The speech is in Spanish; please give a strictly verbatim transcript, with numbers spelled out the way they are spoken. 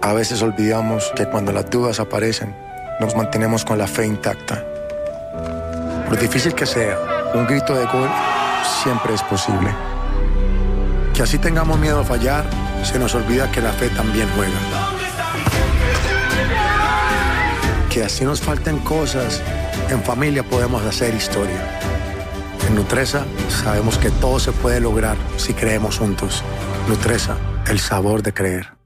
A veces olvidamos que cuando las dudas aparecen, nos mantenemos con la fe intacta. Por difícil que sea, un grito de gol siempre es posible. Que así tengamos miedo a fallar, se nos olvida que la fe también juega. Que así nos falten cosas, en familia podemos hacer historia. En Nutresa sabemos que todo se puede lograr si creemos juntos. Nutresa, el sabor de creer.